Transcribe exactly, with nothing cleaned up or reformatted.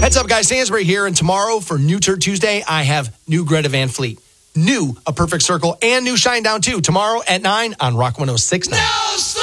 Heads up, guys. Stansbury here. And tomorrow for New Turd Tuesday, I have new Greta Van Fleet, new A Perfect Circle, and new Shinedown too. Tomorrow at nine on Rock one oh six point nine. No